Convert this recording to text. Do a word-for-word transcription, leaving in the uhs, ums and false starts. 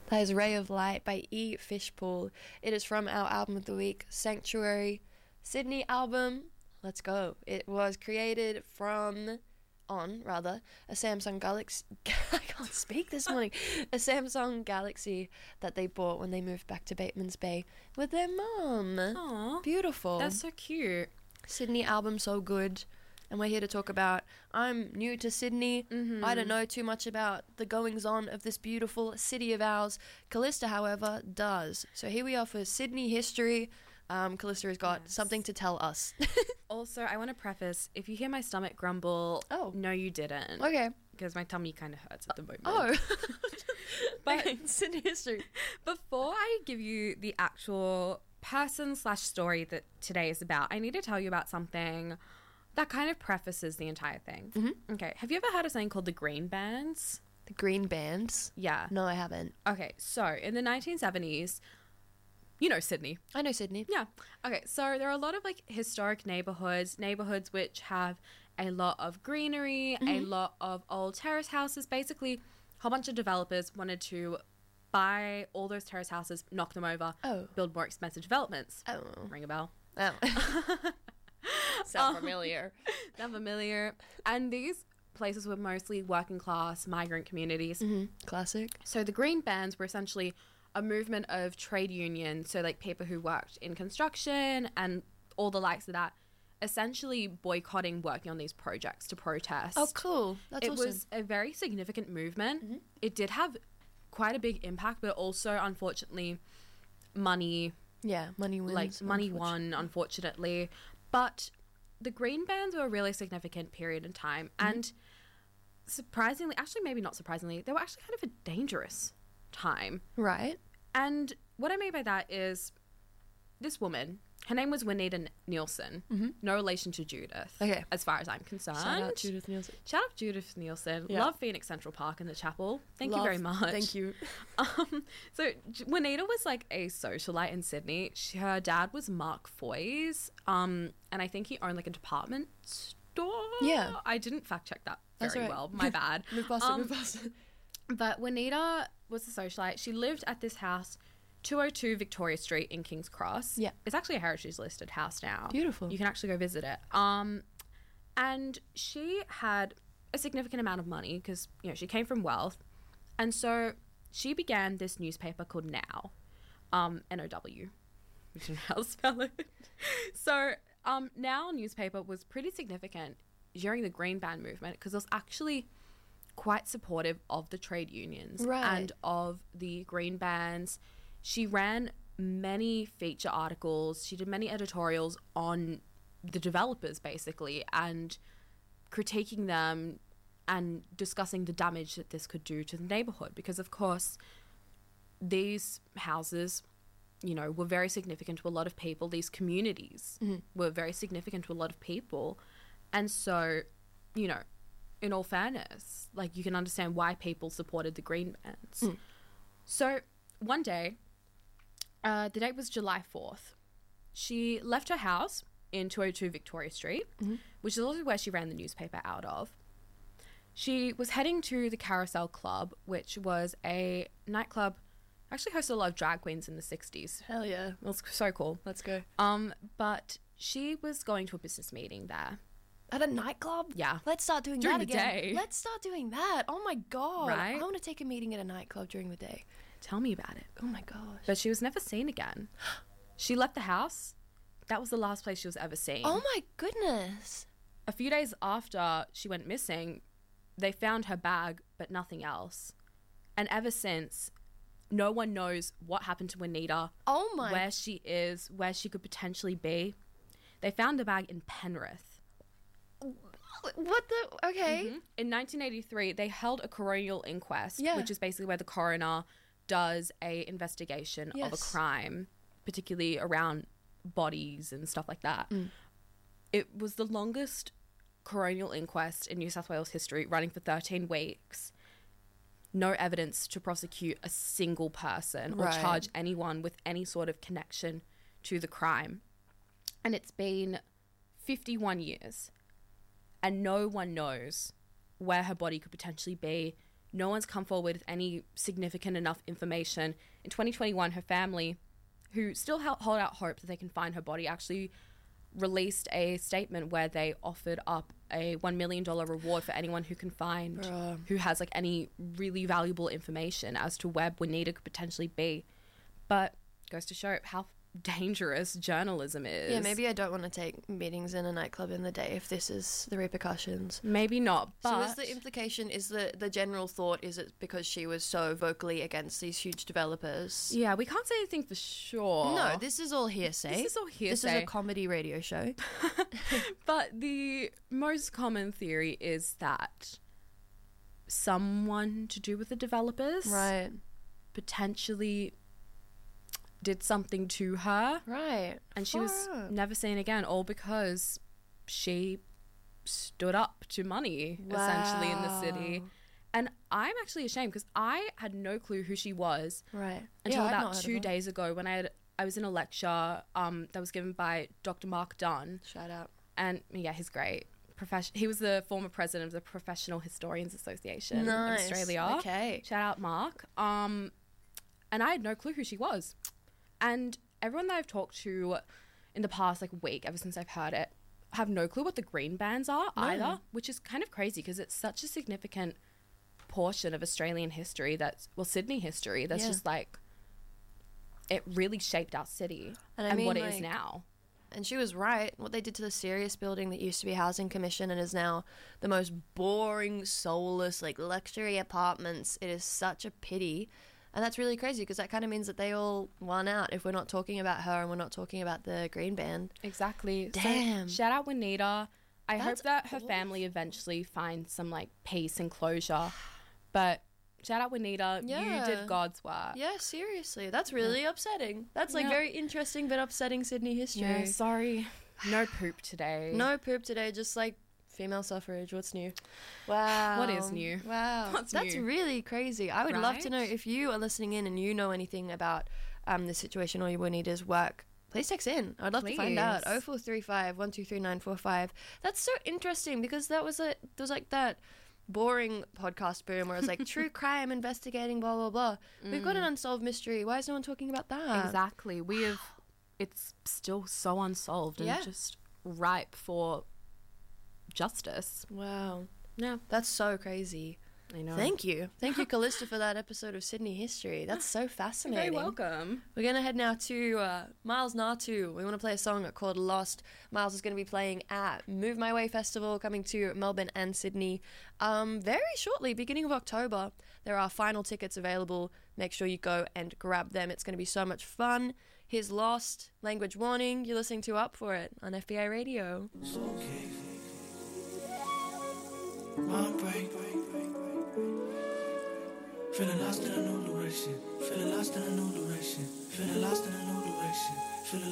That is Ray of Light by E. Fishpool. It is from our album of the week, Sanctuary. Sydney album. Let's go. It was created from, on rather, a Samsung Galaxy. I can't speak this morning. A Samsung Galaxy that they bought when they moved back to Bateman's Bay with their mum. Aww. Beautiful. That's so cute. Sydney album, so good. And we're here to talk about, I'm new to Sydney. Mm-hmm. I don't know too much about the goings-on of this beautiful city of ours. Callista, however, does. So here we are for Sydney history. Um, Callista has got Yes. something to tell us. Also, I want to preface, if you hear my stomach grumble, Oh. no, you didn't. Okay. Because my tummy kind of hurts at the moment. Oh. But- Okay, Sydney history. Before I give you the actual person slash story that today is about, I need to tell you about something that kind of prefaces the entire thing. Mm-hmm. Okay, have you ever heard of something called the Green Bands? The Green Bands? Yeah. No, I haven't. Okay, so in the nineteen seventies, you know Sydney. I know Sydney. Yeah. Okay, so there are a lot of like historic neighborhoods, neighborhoods which have a lot of greenery, Mm-hmm. a lot of old terrace houses. Basically, a whole bunch of developers wanted to buy all those terrace houses, knock them over, Oh. build more expensive developments. Oh. Ring a bell. Oh. Sound familiar. Not familiar. And these places were mostly working class migrant communities. Mm-hmm. Classic. So the Green Bands were essentially a movement of trade unions, so like people who worked in construction and all the likes of that, essentially boycotting working on these projects to protest. Oh, cool. That's it awesome. was a very significant movement. Mm-hmm. It did have quite a big impact, but also, unfortunately, money, Yeah, money wins. like money unfortunately. won, unfortunately. But the Green Bands were a really significant period in time, Mm-hmm. and surprisingly, actually maybe not surprisingly, they were actually kind of a dangerous time. Right. And what I mean by that is this woman, her name was Juanita Nielsen, Mhm. no relation to Judith, Okay. as far as I'm concerned. Shout out Judith Nielsen. Shout out Judith Nielsen. Yeah. Love Phoenix Central Park and the chapel. Thank Love- you very much. Thank you. Um, so J- Juanita was like a socialite in Sydney. She, her dad was Mark Foy's, um, and I think he owned like a department store. Yeah. I didn't fact check that That's very all right. well. My bad. Move past it, Um, move past it. But Juanita was a socialite. She lived at this house, two oh two Victoria Street in King's Cross. Yeah. It's actually a heritage listed house now. Beautiful. You can actually go visit it. Um, and she had a significant amount of money because, you know, she came from wealth. And so she began this newspaper called Now, um, N O W, which is how to spell it. So um, Now newspaper was pretty significant during the Green Band movement because it was actually quite supportive of the trade unions Right. and of the Green Bands. She ran many feature articles. She did many editorials on the developers, basically, and critiquing them and discussing the damage that this could do to the neighborhood. Because, of course, these houses, you know, were very significant to a lot of people. These communities Mhm. were very significant to a lot of people. And so, you know, in all fairness, like, you can understand why people supported the Green Bands. Mm. So one day, uh, the date was July fourth, she left her house in two oh two Victoria Street, Mhm. which is also where she ran the newspaper out of. She was heading to the Carousel Club, which was a nightclub, actually hosted a lot of drag queens in the sixties. Hell yeah. It was so cool. Let's go. Um, but she was going to a business meeting there. At a nightclub? Yeah. Let's start doing During that the again. day. Let's start doing that. Oh my god. Right? I want to take a meeting at a nightclub during the day. Tell me about it. Oh my gosh. But she was never seen again. She left the house. That was the last place she was ever seen. Oh my goodness. A few days after she went missing, they found her bag, but nothing else. And ever since, no one knows what happened to Juanita, Oh my. where she is, where she could potentially be. They found the bag in Penrith. What the? Okay. Mhm. In nineteen eighty-three, they held a coronial inquest, Yeah. which is basically where the coroner does a investigation of a Yes. crime, particularly around bodies and stuff like that. Mm. It was the longest coronial inquest in New South Wales history, running for thirteen weeks. No evidence to prosecute a single person or Right. charge anyone with any sort of connection to the crime. And it's been fifty-one years, and no one knows where her body could potentially be, no one's come forward with any significant enough information. In twenty twenty-one, her family, who still held, hold out hope that they can find her body, actually released a statement where they offered up a one million dollars reward for anyone who can find, Bruh. who has like any really valuable information as to where Juanita could potentially be. But goes to show how dangerous journalism is. Yeah, maybe I don't want to take meetings in a nightclub in the day if this is the repercussions. Maybe not, but... So is the implication, is the, the general thought, is it because she was so vocally against these huge developers? Yeah, we can't say anything for sure. No, this is all hearsay. This is all hearsay. This is a comedy radio show. But the most common theory is that someone to do with the developers Right. potentially did something to her, Right. and she was Far out. never seen again, all because she stood up to money essentially in the city. Wow. And I'm actually ashamed because I had no clue who she was Right. until Yeah, I'd not about heard two of her. days ago when I had I was in a lecture um, that was given by Doctor Mark Dunn, Shout out. and yeah, he's great. Profession. He was the former president of the Professional Historians Association Nice. of Australia. Okay. Shout out Mark. Um, and I had no clue who she was. And everyone that I've talked to in the past like week, ever since I've heard it, have no clue what the green bands are No. either, which is kind of crazy because it's such a significant portion of Australian history that's, well, Sydney history, that's Yeah. just like, it really shaped our city And and, I mean, what it is like, now. And she was right. What they did to the Sirius building that used to be Housing Commission and is now the most boring, soulless, like luxury apartments. It is such a pity. And that's really crazy because that kind of means that they all won out if we're not talking about her and we're not talking about the Green Band. Exactly. Damn. So, shout out Juanita. I That's hope that her awful. family eventually finds some like peace and closure. But shout out Juanita. Yeah. You did God's work. Yeah, seriously. That's really upsetting. That's like Yeah. very interesting but upsetting Sydney history. Yeah, sorry. No poop today. No poop today, just like female suffrage. What's new? Wow. What is new? Wow. What's That's new? really crazy. I would love to know Right? if you are listening in and you know anything about um, the situation or Juanita's work. Please text in. I'd love to find out. Please. oh four three five, one two three nine four five. That's so interesting because that was a there was like that boring podcast boom where it's like true crime investigating blah blah blah. We've got an unsolved mystery. Why is no one talking about that? Exactly. We have. It's still so unsolved and Yeah. just ripe for justice. Wow. Yeah, That's so crazy. I know. Thank you. Thank you, Callista, for that episode of Sydney History. That's so You're fascinating. very welcome. We're going to head now to uh, Miles Natu. We want to play a song called Lost. Miles is going to be playing at Move My Way Festival, coming to Melbourne and Sydney um, very shortly, beginning of October. There are final tickets available. Make sure you go and grab them. It's going to be so much fun. Here's Lost, Language Warning. You're listening to Up For It on F B I Radio. It's okay. My break. Feeling lost in a new direction. Feeling lost in a new direction. Feeling lost in a new direction. Feeling